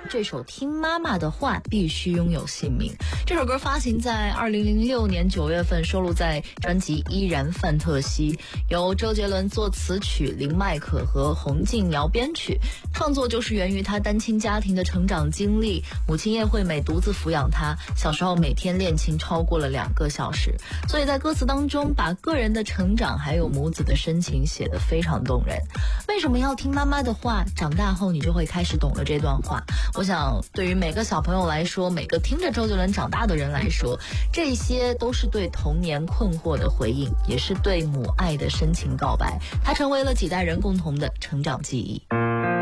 这首《听妈妈的话》必须拥有姓名。这首歌发行在2006年9月份，收录在专辑《依然范特西》，由周杰伦作词曲，林迈可和洪敬苗编曲。创作就是源于他单亲家庭的成长经历，母亲叶惠美独自抚养他，小时候每天练琴超过了2个小时，所以在歌词当中把个人的成长还有母子的深情写得非常动人。为什么要听妈妈的话？长大后你就会开始懂了这段话。我想对于每个小朋友来说，每个听着周杰伦长大的人来说，这些都是对童年困惑的回应，也是对母爱的深情告白，它成为了几代人共同的成长记忆。